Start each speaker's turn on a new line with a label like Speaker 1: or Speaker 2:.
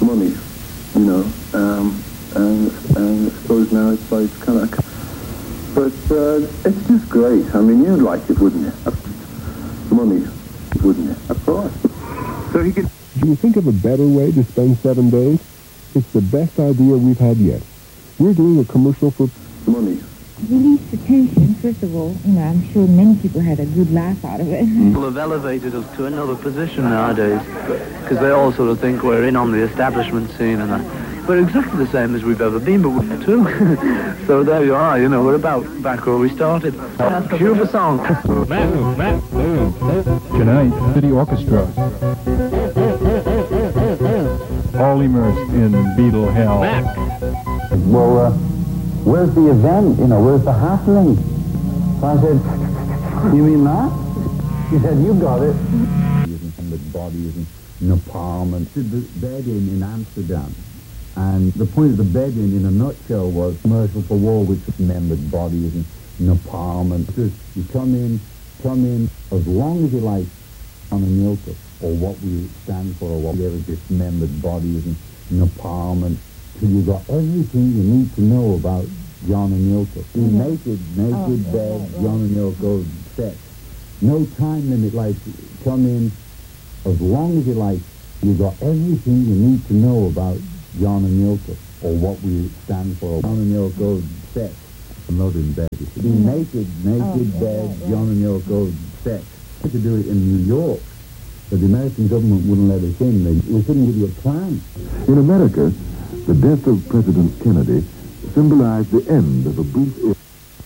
Speaker 1: money, you know, and I suppose now it's like kind of, but it's just great. I mean, you'd like it, wouldn't you? Money, wouldn't you? Of course. So he could.
Speaker 2: Do you think of a better way to spend 7 days? It's the best idea we've had yet. We're doing a commercial for
Speaker 1: money.
Speaker 3: Release the tension, first of all. You know, I'm sure many people had a good laugh out of it.
Speaker 4: People have elevated us to another position nowadays because they all sort of think we're in on the establishment scene and that. We're exactly the same as we've ever been, but we're too. So there you are, you know, we're about back where we started. Cue the song.
Speaker 5: Tonight, City Orchestra. All immersed in Beatle hell.
Speaker 6: Well, where's the event? You know, where's the happening? So I said, you mean that? She said, you got it. And the bodies and napalm and did the bed-in in Amsterdam. And the point of the bed-in, in a nutshell, was commercial for war, which remembered bodies and napalm. And just, you come in as long as you like on a Milka, or what we stand for, or what we ever dismembered bodies and napalm, and till you got everything you need to know about John and Yoko. Naked bed, John and Yoko, sex. No time limit, like, come in as long as you like. You got everything you need to know about John and Yoko, or what we stand for. John and Yoko, sex. I'm not in bed. Naked bed, John and Yoko, sex. We could do it in New York, but the American government wouldn't let us in. We couldn't give you a plan.
Speaker 2: In America, the death of President Kennedy symbolized the end of a brief era.